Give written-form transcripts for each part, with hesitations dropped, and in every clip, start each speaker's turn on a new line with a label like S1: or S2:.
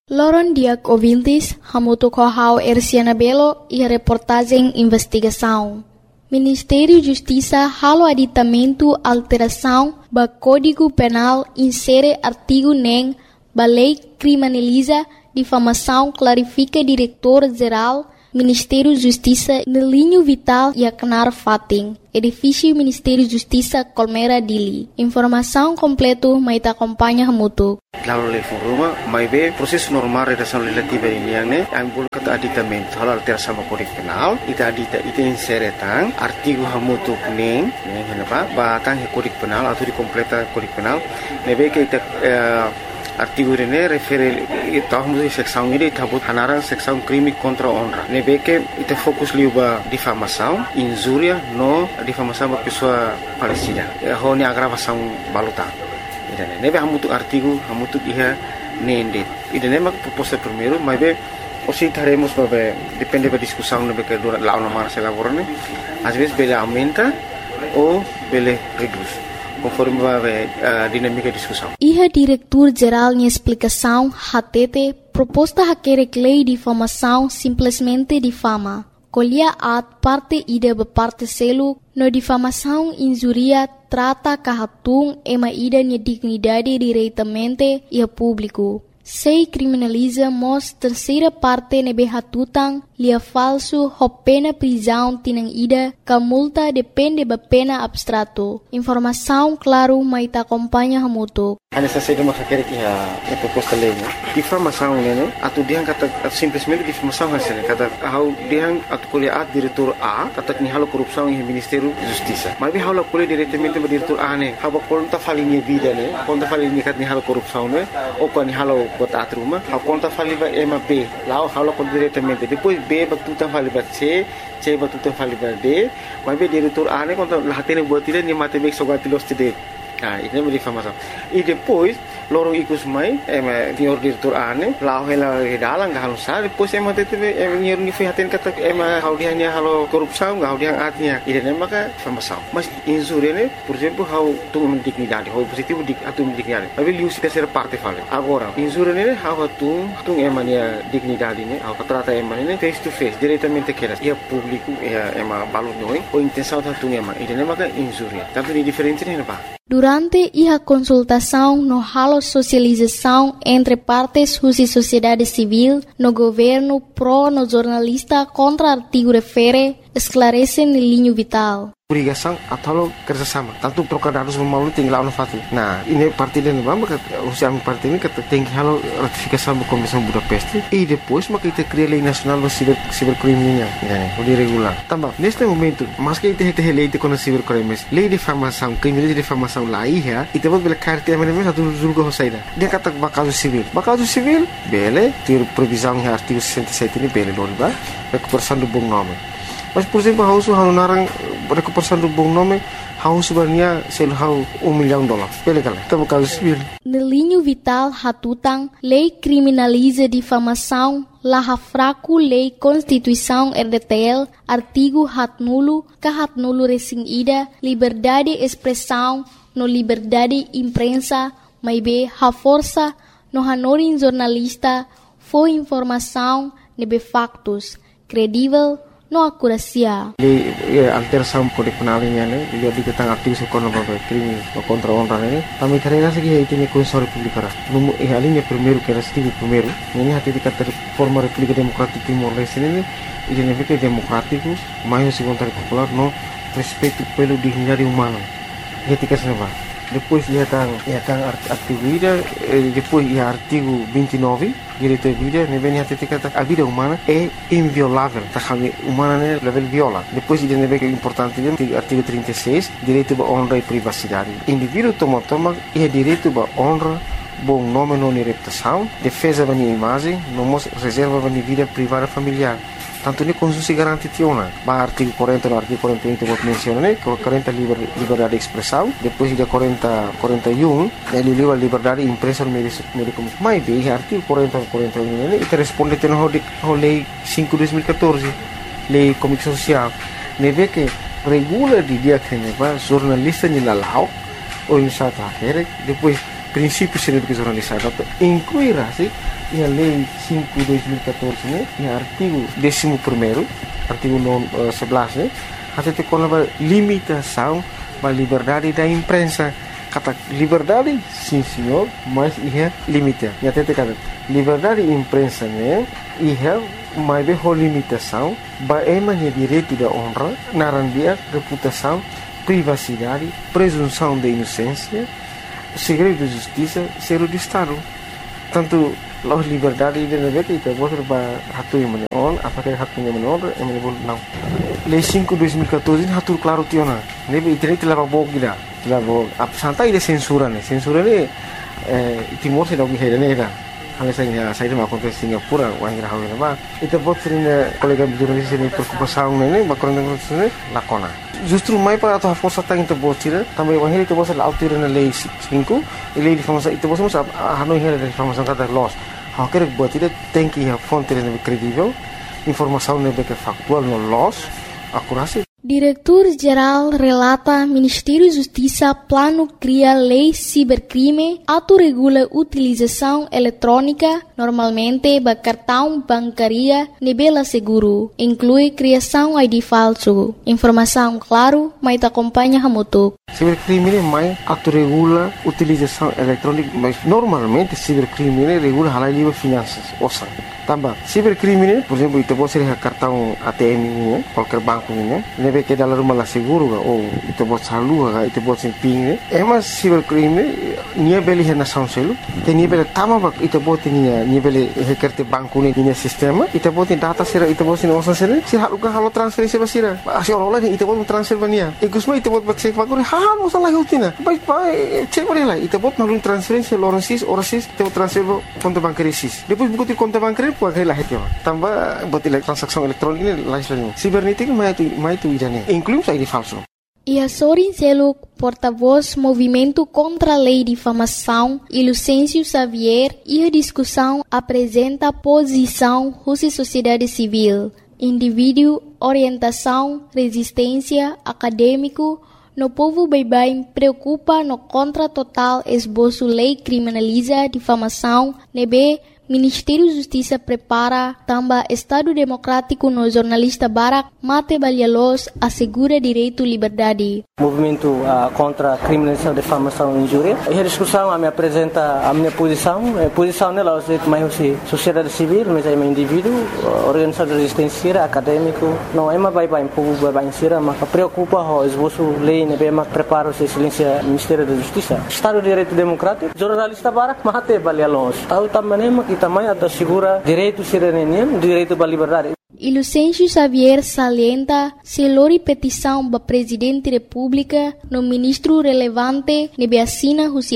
S1: Loron Diak ouvintes, hamuto kohau Erciana Belo e a reportagem investigação. Ministério Justiça halo aditamento alteração ba Código Penal insere artigo nem ba lei criminaliza difamação clarifica diretor-geral Ministério Justiça no linho vital e Aknar Fating, edifício Ministério Justiça Colmera Dili. Informação completa mai ta acompanha hamuto.
S2: Lalu level rumah, mai be proses normal redação legislativa ini yang ne, yang boleh kata aditamento, halal alteração sama Kode Penal, ita insere tang artigo hamutu neng kenapa, batang Kode Penal atau di completa Kode Penal, nebe ke ita artigo ini refere tahun seksão ini tabut hanaran seksão crime contra honra. Nebe ke ita fokus liuba difamação, injúria no difamação ba pessoa falecida. Honi agravação baluta. Nebe hamutu artigo hamutu iha nende. Ida nema proposta primeiro, mas be osi taremos babe depende da discussão nebe que dura lá na mara se elaborane. Às vezes bele aumenta ou bele reduz, conforme a dinâmica de discussão.
S1: Iha diretor-geral em explicação hatete proposta haquerek lei difamação simplesmente difama. Colhia at parte ida be parte selu no difamação injuria trata kahatung ema ida nia dignidade diretamente e a público. Sei criminaliza mos terceira parte nebe hatutang lia falso ho pena prisão tinang ida ka multa depende ba pena abstrato. Informação claro mai ta acompanha hamuto.
S2: Ana sa saída makakere que a proposta lei, difamação né, atu diang kata simplesmente difamação hasil kata how diang atu kuliah diretor A kata ni halo korupsão em Ministério Justiça. Mas bi halo kuliah diretamente ba diretor A né, haba konta falinha vida né, konta falinha kat ni halo korupsão né, ou kan ni halo bota atruma, ha konta faliba ema B, lá halo kon diretamente. Depois B batuta faliba C batuta faliba D, mas bi diretor A né konta lahatene buat dia ni matematik sogatilos tide. Ini é difamação. E depois, lorong ikut mai, senhor diretor ane, lau hela dalang gak halusar, depois teve nyer ni fihatin kata hau dia ni halo korupsão, hau dia atnya. Ini maka difamação. Mas injúria ne, por exemplo, hau tung dignidade, hau positivo atum dignidade. Tapi liu se terceira parte fala. Agora, injúria ne hau tung emania dignidade ne, hau trata emania face to face, diretamente que ia público, ema balu noi, ou intenção tung ema. Ini maka injúria. Tanto ni diferente ne ba.
S1: Durante a consultação no halo socialização entre partes e sociedade civil, no governo pro no jornalista contra artigo refere, esclarece no linho vital.
S2: Obrigação atau kerjasama. Tanto trocar dados melalui tinggal no fati. Nah, ini parti dan bamba usia parti ini kata tinggi halo ratifikasi do Convenção Budapeste e depois maka kita cria lei nacional do cibercrime o de regular. Também neste momento, mas que kita lei de cibercrimes, lei de difamação, crime de difamação lá ia, e depois bela carta mesmo satu julga hosaida. Dia kata bakal civil, bele ter previsão em artigo 67 ini bele não ba? Recuperação do bom nome. Mas por exemplo, hausu narang recuperação do bom nome, hausu sebenarnya selhau $1 milhão. Pele kala, tá bakal civil.
S1: No linho vital hatutang, lei criminaliza difamação, laha fraco lei Constituição RDTL, artigo hatnulo, kahatnulo resing ida, liberdade expressão, no liberdade imprensa, maibe ha força, no hanorin jornalista, foi informação, nebe factos, credível, no akurasia.
S2: Alteração Kode Penal ini dia diketang aktif sekolah crime contra honra ini. Kami terima segi ini Konstitusi Republik Ara. Alinya primeiro que era estilo primeiro. Ini hati dikata forma Republik Demokratik Timor Leste ini identifikasi demokratiku, maior segundo popular no respeito pelo dignidade humana. Ketika senapa. Depois ia tang artigo ida, depois ia artigo 29, direito à vida, ne vem até kata a vida humana é inviolável, tá kami humana né level viola. Depois ida ne vem que é importante artigo 36, direito à honra e privacidade. Indivíduo toma é direito à honra, bom nome não reputação, defesa da minha imagem, não reserva da minha vida privada familiar. Tanto ni Constitusi garantitiona, ba artigo 40 no artigo 41 que menciona, 40 liberdade de expressão, depois de 41 ele livre liberdade de imprensa no meio de comunicação. Mas bem, artigo 40 41 ini itu responde teno lei 5/2014, lei comunicação social. Neve que regula di dia que ba jornalista ni lalau ou insata akhir, depois princípios de jornalismo, incluirá a Lei 5/2014, né, e artigo 11º, artigo 11, né, até com a limitação da liberdade da imprensa. Kata liberdade, sim senhor, mas é limite. E até kata liberdade da imprensa, né, mas é limitação, é direito da honra, narandia, reputação, privacidade, presunção de inocência, segredo de justiça, ser de Estado. Tanto a liberdade de negócio itu boleh hatu yang menon, apakah hatu yang menon, yang boleh não. Lei 5/2014 hatu claro tiona. Nebe internet leva bog gida, leva santai de censura né. Censura né Timor se dá o que é né. Hal saya mau konten Singapura, wang rahaw na ba. Ito bot sini kolega jurnalis ini preocupação né, bakal negócio né, lakona. Justru mai para atau força tang ito bot sira, também wang itu bot la autir na lei 5, lei de informação itu bot sa hanoi hera de informação kata loss. Hau quer bot ira tem que a fonte né credível, informação né que factual no loss, akurasi.
S1: Diretor-Geral relata Ministério Justiça plano cria lei cibercrime, autorregula utilização eletrônica, normalmente ba cartão bancaria nebela seguro, inclui criação ID falso. Informação claro, mas acompanha Hamutuk.
S2: Cibercrime mais autorregula utilização eletrônica, mas normalmente cibercrime regula halal livre finanças, osan. Tambah, cibercrime, por exemplo, itu pode ser cartão ATM ini, qualquer banco ini, nebe que dalam rumah seguro ou itu pode salur, itu pode ser ping. Mas cibercrime, nia beli hena sanselu, nia beli tama itu pode nia beli hekerte banco ini nia sistema, itu pode data sira, itu pode osan sira, sira halukan halu transferensi basira, asyik orang itu pode transfer bania. Ikusma itu pode cek bagore, halu salah utina, baik cek boleh lah, itu pode nalun transferensi loransis, orasis, itu transfer konto bancaria sis. Depois buku konto bancaria pakai lah itu, tambah buat transaksi elektronik ini lain. Cibernética mais tu idane, inclui ID falso.
S1: Sorin Seluk, porta-voz Movimento contra a Lei de Difamação, e Lucêncio Xavier, e a discussão apresenta posição Rússia Sociedade Civil, indivíduo, orientação, resistência, acadêmico, no povo bem preocupa no contra total esboço lei criminaliza difamação, nebe Ministério da Justiça prepara também Estado Democrático no jornalista Barak Mate Balialos assegura direito e liberdade.
S3: Movimento contra a criminalização, difamação e injúria. E a discussão me apresenta a minha posição. A posição nela é mais sociedade civil, mas é um indivíduo, organização de resistência, acadêmico. Não é mais bem povo bem sira, mas preocupa o esboço lei, né? Bem mais prepara o silêncio Ministério da Justiça. Estado de Direito Democrático, jornalista Barak Mate Balialos. Tahu também também assegura direito cidadania, direito à liberdade.
S1: E Lucêncio Xavier salienta se lori petição da Presidente da República no ministro relevante nebe assina os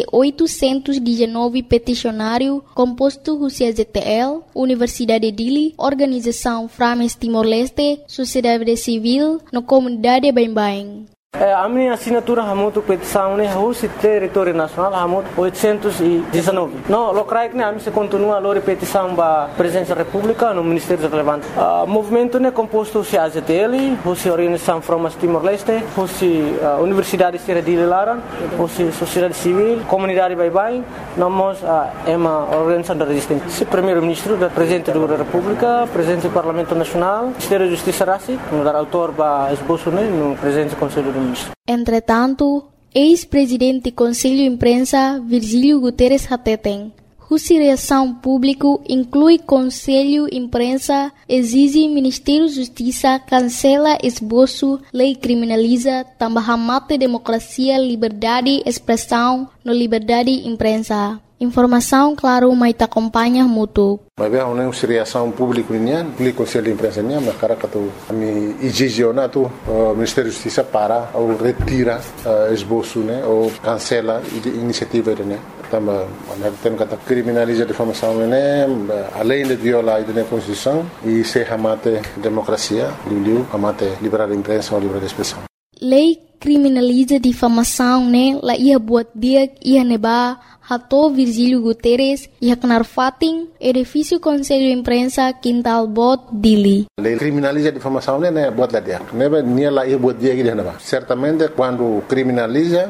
S1: 819 peticionário composto os ZTL, Universidade de Dili, Organização Frames Timor-Leste, Sociedade Civil, no comunidade Bem-Bem.
S3: A minha assinatura é muito petição, né? O território nacional é muito 819. Não, locais né? A minha continua a petição da Presidência da República no Ministério Relevante. O movimento né composto de AZTL, a Organização Frames Timor-Leste, a Universidade de Dili Laran, a Sociedade Civil, Comunidade Bem-Bem, nós é uma organização de resistência. O Primeiro-Ministro, o Presidente da República, o Presidente do Parlamento Nacional, o Ministério da Justiça Rassi, o autor da esboço né? No Presidente do Conselho do
S1: Entretanto, ex-presidente do Conselho de Imprensa, Virgílio Guterres Hateten, cuja reação pública inclui Conselho de Imprensa, exige Ministério da Justiça cancela esboço, lei criminaliza, também mata democracia, liberdade, expressão, no liberdade de imprensa. Informação, claro, mas te acompanha muito.
S4: Mas é uma reação pública nian, o Conselho de Imprensa nian, mas cara que tu me exige tu Ministério da Justiça para ou retira esboço, né, ou cancela a iniciativa, né. Também, tem que criminalizar a difamação, né, além de violar a Constituição e se amate democracia, amate liberdade de imprensa ou liberdade de expressão.
S1: Lei criminaliza difamação, né? La ia buat dia ia neba hato Virgílio Guterres ia kenar fating edifício Conselho de Imprensa Quintal Bot Dili.
S4: Lei criminaliza difamação, né? Buat lá dia. Neba nia la ia buat dia que neba. Certamente quando criminaliza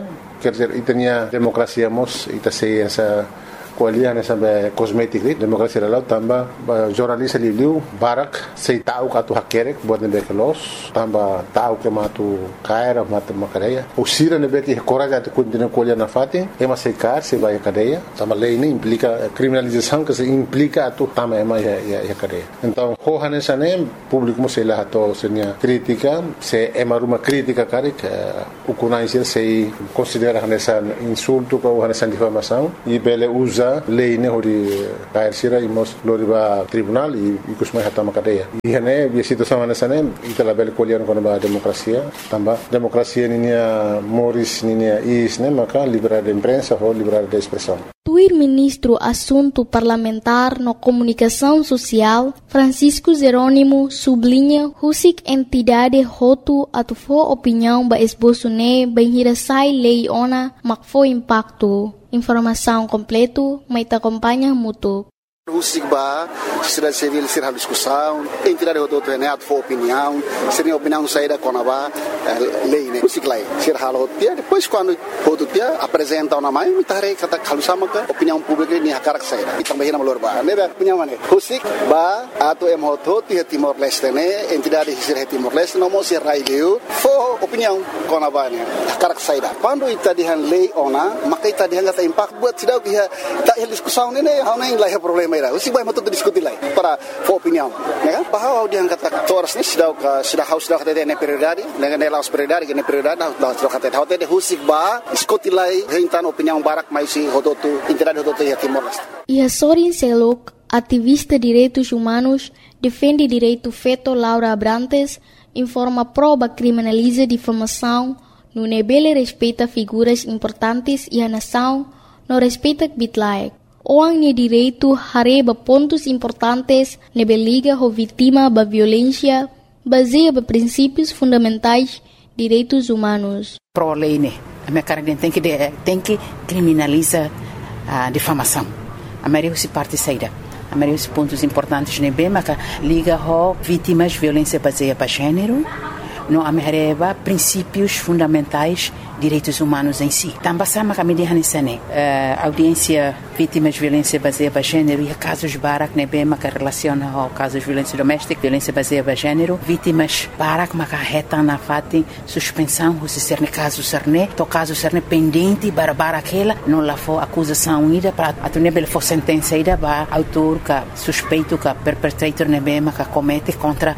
S4: quer dizer, itania demokrasia mos ita sei essa kualian sampai kosmetik ni demokrasi lalau tambah jurnalis liu barak sei tahu katu hakerek buat nebe kelos tambah tahu ke matu kaira matu makadeia usira nebe ki coraja tu continua kualian na fati ema sei kar sei vai cadeia tambah lei ini implica criminalização que se implica tu tambah ema ya cadeia então hohan esane publik mo sei lah to senia crítica se ema ruma crítica karik ukunai sei considera hanesan insulto ko hanesan difamação e bele usa lei ne hori kair sira imos loriba tribunal e kusmai hatama cadeia e hane bi situação hanesane itala bele kolian kono ba demokrasia tamba demokrasia ninia moris ninia isne maka liberdade de imprensa ou liberdade de expressão.
S1: O ministro Assunto Parlamentar no Comunicação Social, Francisco Jerônimo, sublinha husik entidade hotu atufo opinião ba esboço ne benhirasai lei ona makfo impacto. Informação completo, mas te acompanha muito.
S5: Husik ba, sociedade civil ser a discussão, entidade hotu ne atufo opinião, seria opinião saída konaba lei ne husik lai ser halo dia depois quando hotu dia apresenta uma mai mitare kata kalusama ka opinião pública ni hakarak saída itang bahina malor ba ne opinião mane husik ba ato em hotu ti Timor Leste ne entidade ser Timor Leste no mo ser raileu fo opinião konaba ne hakarak saída quando itadihan lei ona maka itadihan kata impact buat sidau dia tak discussão ne hauna ing lai problema ira husik ba matu diskuti lai para fo opinião ne kan bahwa dia kata toras ni sidau ka sudah haus dah kata ne prioridade ne laos prioridade que ne prioridade dah kata hote de husik ba diskuti lai hentan opinião barak mai si hototu entidade hototu ya Timor Leste.
S1: E Sorin Selok, ativista de direitos humanos, defende direito feto Laura Abrantes, informa proba criminaliza difamação, no nebele respeita figuras importantes e a nação não respeita bitlaek. Oang ne direito hareba pontos importantes nebeliga ho vítima ba violência, baseia ba princípios fundamentais direitos humanos.
S6: Pro lei ne, a minha cara tem que criminaliza a difamação. A maioria se parte saída. A maioria dos pontos importantes ne bem, mas liga ho vítimas de violência baseada para gênero, não amerreba princípios fundamentais direitos humanos em si. Também sama kami dihanisane audiência vítimas de violência baseada para gênero e casos barak ne bem que relaciona ao casos de violência doméstica, violência baseada para gênero, vítimas barak maka reta na fati suspensão se ser ne caso serne, to caso serne pendente para aquela não lá for acusação ida para atunebel for sentença ida ba autor ka suspeito ka perpetrator ne bem que comete contra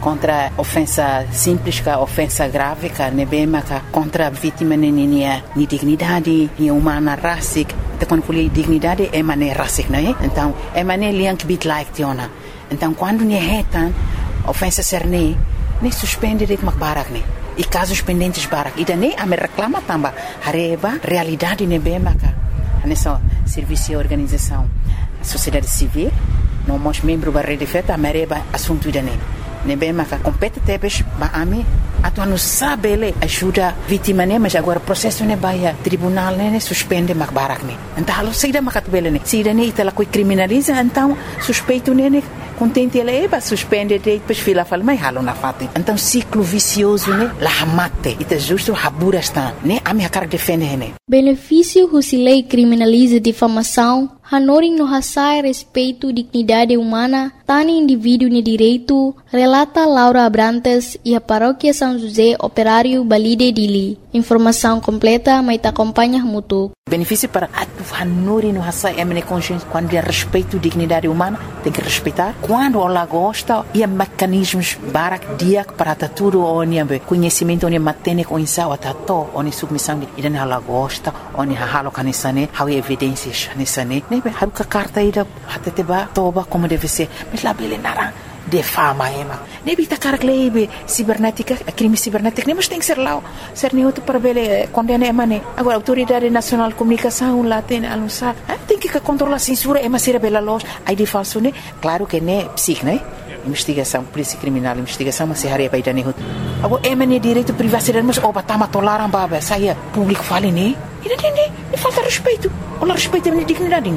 S6: ofensa simples ka ofensa grave ka ne bem que contra vítima ni dignidade, ni humana racic, então quando falei dignidade é maneira racic, não é? Então é maneira liank bit like tiona. Então quando ni retan ofensa serne, ni suspende de makbarak ni. E casos pendentes barak, e daí a me reclama também hareba realidade ne bem maka. Nessa serviço e organização, sociedade civil, não mos membro da rede feta, a mereba assunto daí. Ne bem maka competentes ba ami atuan não sabe ele ajuda vítima ne mas agora processo ne baia tribunal ne suspende makbarak ne então alo saída makatbele ne saída ne itala coi criminaliza então suspeito ne contente ele ba suspende depois fila fala mai halo na fati então ciclo vicioso ne la hamate ita justo habura está ne ami hakar defende ne
S1: benefício husilei criminaliza difamação hanoring no hasai respeito dignidade humana tani indivíduo ne direito relata Laura Abrantes e a paróquia São José Operário Balide Dili. Informação completa, mas te acompanha muito.
S6: Benefício para a hanuri no hasai emene consciência quando é respeito dignidade humana tem que respeitar quando ela gosta e mecanismos barak dia para tudo onde conhecimento onde matene com insau atato onde submissão e dan ela gosta onde halo kanisane how evidências nisane nebe haruka carta ida hateba toba como deve ser mas lá bele narang defama ema nebi takar klebe cibernética crime cibernético nem mas tem que ser lá ser neutro para bele condena emane agora autoridade nacional de comunicação lá tem anunciar tem que controlar censura ema ser bela loja aí de falso né claro que né psic né investigação polícia criminal investigação mas se haria para idane hut agora emane direito privacidade mas oba tama tolaram baba saia público fale né e falta respeito ou respeito a dignidade né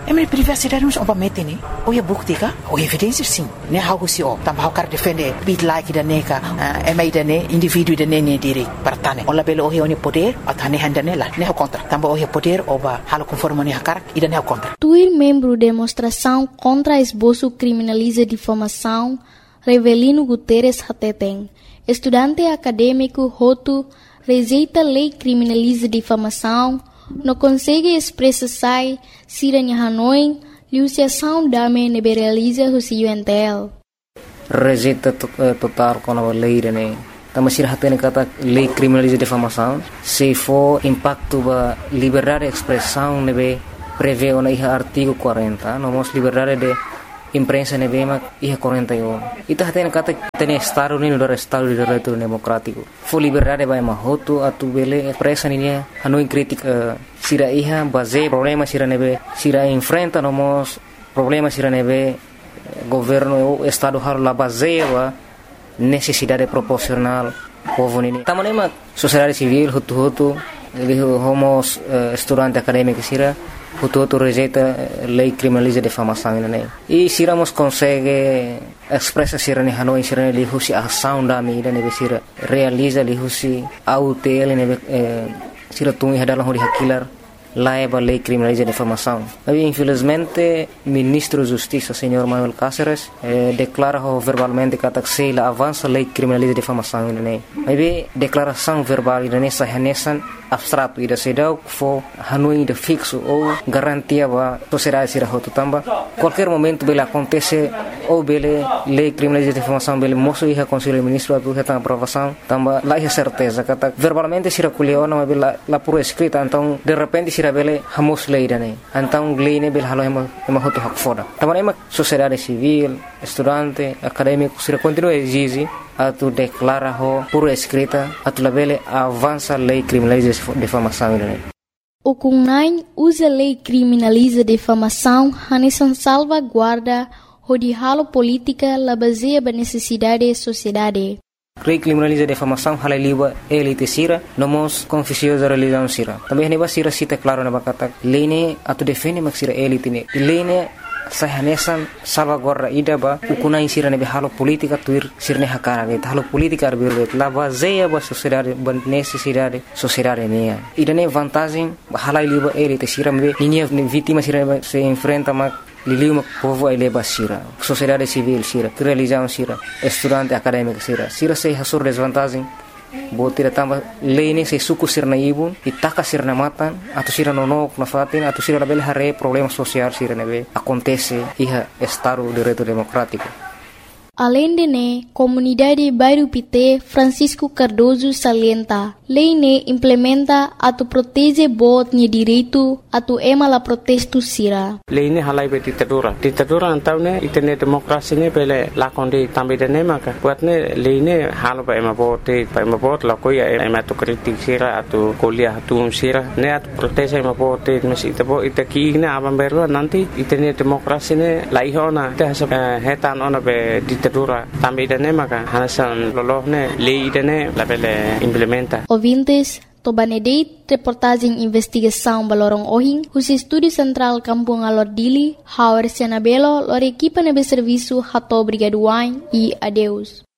S6: minha privacidade não é mete né ou é bukti ka ou evidência sim né how se o também how quer defender bit like da neka é mais da né indivíduo da né direito para tane ou labelo o é poder a tane handa né lá né contra também o é poder ou ba halo conforme né cara e da né contra
S1: Tuir membro demonstração contra esboço criminaliza difamação Revelino Guterres Hateteng estudante acadêmico Hotu rejeita lei criminaliza difamação não consegue expressar se a Hanoi liuciação dame neberaliza o UNTL.
S7: Rejeita total com a lei, né? Também se hatene kata lei criminaliza difamação, se for impacto ba liberdade de expressão nebe prevê o artigo 40, nomos liberdade de imprensa nebe mak 41. Ita hatene kata tem estado nem do estado de direito democrático. For liberdade ba mahoto atu bele pressa ninya Hanoi crítica sira iha base problema sira nebe sira enfrenta nomos problema sira nebe governo o estado har la base wa necessidade proporcional povo nini tamanema sociedade civil hutu homos estudante acadêmico sira hutu rejeita lei criminaliza difamação né e siramos consegue expressa sira ni Hanoi sira li husi ação da medida ne sira realiza li husi autel ne sira tungi hadalah hori hakilar laiba lei criminaliza difamação. Mas infelizmente ministro da Justiça, senhor Manuel Cáceres, declara verbalmente que a avança lei criminaliza difamação né. Mas declaração verbal nessa renesan abstrato ida sedau fo Hanoi de fixo ou garantia ba sociedade sira hotu tamba qualquer momento bela acontece ou bele lei criminaliza difamação bele moço e conselho ministro atu reta aprovação tamba lá é certeza kata verbalmente sira kuliona bela la por escrita então de repente sira bele hamos lei dane então lei ne bele halo ema hotu hak foda tamba ema sociedade civil estudante acadêmico sira continua exige atu declara ho por escrita atu labele avança lei criminaliza difamação né.
S1: O CUNAI usa lei criminaliza difamação hanesan salvaguarda de halo política la baseia ba necessidade da sociedade.
S7: Lei criminaliza difamação halaliwa elite sira nomos confusiosa religião sira. Também neba sira cita claro na bakata lei ne atu defende mak sira elite ne. Lei ne sahanesan salvaguarda ida ba ukunai sira nebe halo politika tuir sirne hakara ge halo politika arbirbe la baseia ba sociedade ba necessidade sociedade ne ida ne vantagem halai liba elite sira me linha vítima sira se enfrenta mak liliu povo ai leba sira sociedade civil sira religião sira estudante acadêmico sira se hasur desvantagem botira tamba lei se suku sirna ibun itaka sirna matan atau sira nonok na fatin atau sira label hare problema social sira nebe acontece iha estado de direito democrático.
S1: Além de ne, comunidade Bairro Pité Francisco Cardoso salienta, lei ne implementa atu protege bot ni direito atu ema la protesto sira.
S3: Lei ne halai be ditadura antau ne itene demokrasi ne pele lakonde tambe de ne maka buat ne lei ne halo ba ema bot la koya ema tu kritik sira atu kuliah atu sira ne atu protege ema bot mesi tabo itaki ne aban berwa nanti itene demokrasi ne laihona te hetan ona be ditadura tambe de ne maka hanasan lolohne lei de ne la pele implementa.
S1: Ouvintes, Tobanedeit, reportagem investigação Balorong Ohing, o Estúdio Central Kampung Alordili, Howard Senabelo, lor equipa nebe serviço Hato Brigaduain e adeus.